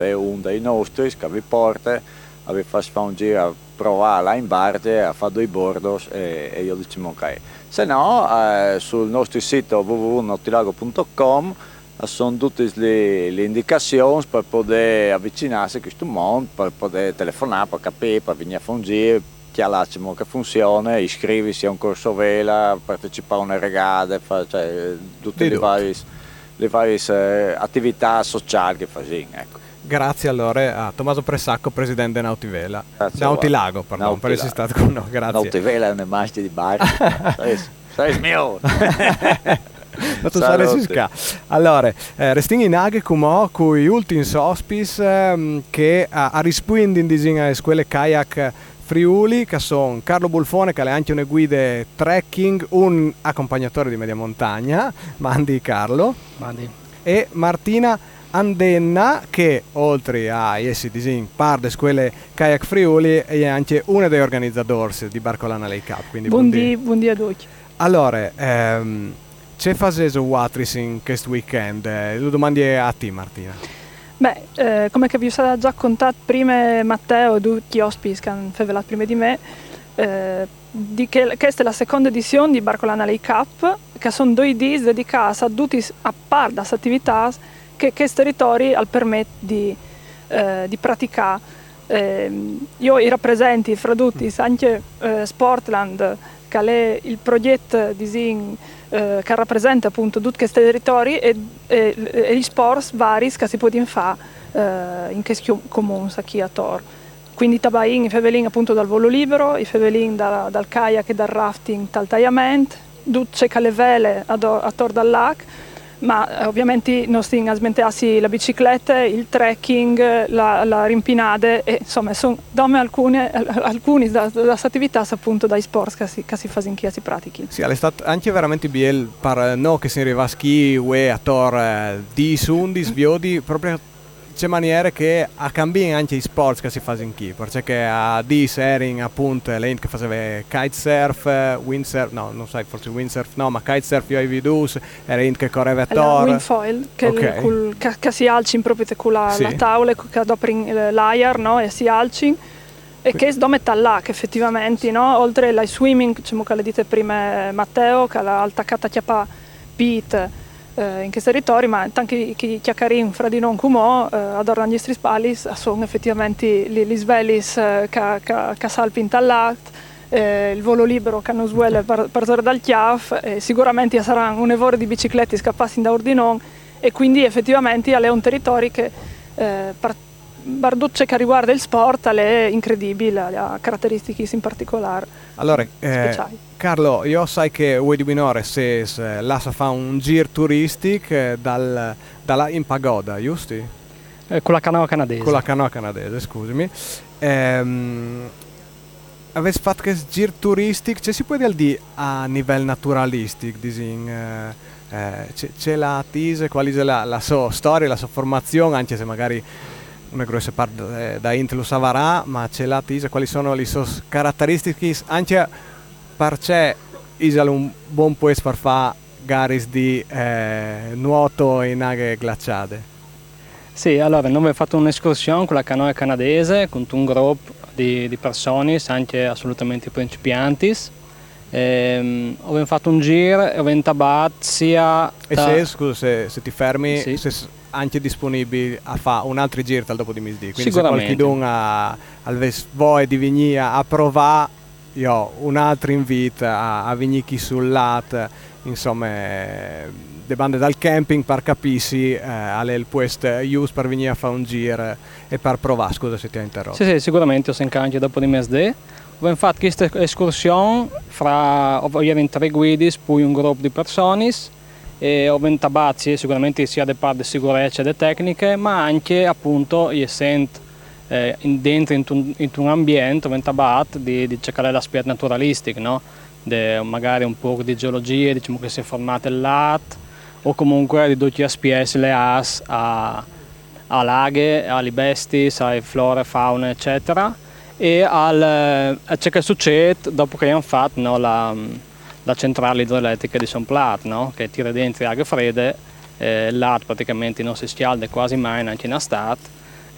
è uno dei nostri che vi porta, vi fa fare un giro a provare là in barge, a fare due bordos e io diciamo ok. Se no, sul nostro sito www.nautilago.com sono tutte le indicazioni per poter avvicinarsi a questo mondo, per poter telefonare, per capire, per venire a fare un giro, chiarissimo che funziona, iscriversi a un corso vela, partecipare a una regata, cioè tutte le varie attività sociali che fa, ecco. Grazie allora a Tommaso Pressacco, presidente Nautivela. Grazie Nautilago, pardon, per essere stato con noi. Grazie. Nautivela è una macchina di bar. Sei mio. Ma tu sai che allora, restiamo in aghe come con gli ultimi ospiti che a rispondi in disegno a scuole kayak Friuli, che sono Carlo Bulfone, che è anche una guida trekking, un accompagnatore di media montagna, mandi Carlo. Mandi. E Martina Andenna, che oltre a essere disegno parte delle scuole kayak Friuli è anche una dei organizzatori di Barcolana Lake Cup. Quindi buondì a tutti. Allora, c'è fase Watris in questo weekend? Lo domandi a te, Martina. Beh, come che vi ho già raccontato prima Matteo e tutti gli ospiti che hanno rivelato prima di me, di che questa è la seconda edizione di Barcolana Lake Cup, che sono 2 giorni dedicati a tutti, a parte queste attività che questo territorio ha permette di praticare. Io ero presente fra tutti anche Sportland, che è il progetto che rappresenta appunto tutti questi territori e gli sport vari che si possono fare in questi comuni qui a Tor. Quindi i fevelin appunto dal volo libero, i fevelin dal kayak e dal rafting dal tagliamento, tutte le vele a Tor dal lac, ma ovviamente non si smentassi la bicicletta, il trekking, la rimpinade e insomma sono alcune delle attività appunto dai sport che si fanno che si pratichi. Sì, è stato anche veramente bello per noi che si arriva a ski a Tor di Sundi, Sviodi, proprio c'è maniere che a cambiare anche i sport che si fanno qui, perché a Dis Ering appunto lei che faceva kitesurf, windsurf, no, non sai, forse windsurf no, ma kitesurf io ho visto, era che correva a Tor. Windfoil, che si alci proprio con la tavola, che dopo l'air, no, e si alci. E che è là che effettivamente, no, oltre al swimming, diciamo che le dite prima Matteo, che l'ha attaccata a chiappa Pete, in questo territorio, ma anche chi chiacchierin fra di non come adorano gli strispalis sono effettivamente gli svelis che salpin tallat, il volo libero che non suele per dal chiaf, sicuramente saranno un evore di biciclette scappati da Ordinon e quindi effettivamente è un territorio che Barducce che riguarda il sport è incredibile, ha caratteristiche in particolare. Allora, speciali. Carlo, io sai che vuoi di minore se là si fa un giro turistico dalla in pagoda, giusto? Con la canoa canadese. Con la canoa canadese, scusami. Avete fatto questo giro turistico, cioè si può dire a livello naturalistico, c'è la tise, qual è la sua storia, la sua formazione, anche se magari una grossa parte da Intel lo saprà, ma c'è la tisa, quali sono le sue caratteristiche, anche perché è un buon paese per fare gare di nuoto in acque glaciate. Sì, allora noi abbiamo fatto un'escursione con la canoa canadese, con un gruppo di persone, anche assolutamente principianti. Abbiamo fatto un giro e abbiamo tabato sia... E se ti fermi... Sì. Se anche disponibili a fare un altro giro dal dopo di misdì, quindi se qualcuno ha voglia di venire a provare, io ho un altro invito a venire qui sul lato, insomma le bande dal camping per capirsi alle il posto use per venire a fare un giro e per provare. Scusa se ti ho interrotto. Sì, sicuramente ho sentito anche dopo di misdì. Abbiamo fatto questa escursione fra ovviamente 3 guidi, poi un gruppo di persone. E ho ventabazzi sicuramente sia da parte di sicurezza e di tecniche, ma anche appunto essendo dentro in un ambiente ventabazzi di cercare l'aspetto naturalistico, no? Magari un po' di geologia, diciamo che si è formato il lat, o comunque di tutti gli aspetti le as a laghe, alle bestie, alle flore, faune, eccetera, e a ciò che succede dopo che abbiamo fatto, no, la centrale idroelettrica di Son Plat, no? Che tira dentro acque fredde, l'acqua praticamente non si scalda quasi mai neanche in estate